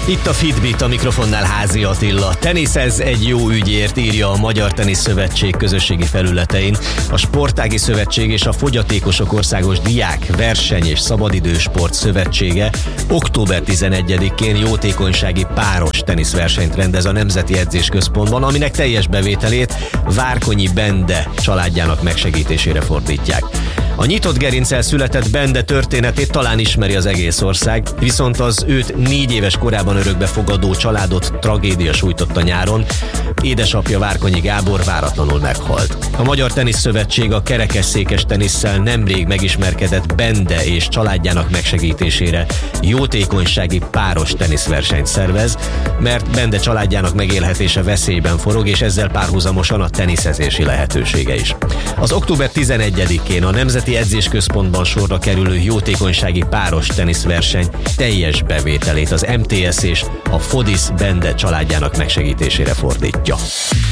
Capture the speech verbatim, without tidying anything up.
Itt a Fitbit, a mikrofonnál Házi Attila. Teniszez egy jó ügyért, írja a Magyar Tenisz Szövetség közösségi felületein. A Sportági Szövetség és a Fogyatékosok Országos Diák, Verseny és Szabadidősport Szövetsége október tizenegyedikén jótékonysági páros teniszversenyt rendez a Nemzeti Edzésközpontban, aminek teljes bevételét Várkonyi Bende családjának megsegítésére fordítják. A nyitott gerinccel született Bende történetét talán ismeri az egész ország, viszont az őt négy éves korában örökbe fogadó családot tragédia sújtotta nyáron. Édesapja, Várkonyi Gábor váratlanul meghalt. A Magyar Tenisz Szövetség a kerekesszékes tenisszel nemrég megismerkedett Bende és családjának megsegítésére jótékonysági páros teniszversenyt szervez, mert Bende családjának megélhetése veszélyben forog, és ezzel párhuzamosan a teniszezési lehetősége is. Az október tizenegyedikén a Nemzeti Edzésközpontban sorra kerülő jótékonysági páros teniszverseny teljes bevételét az em té es és a Fodisz Bende családjának megsegítésére fordítja.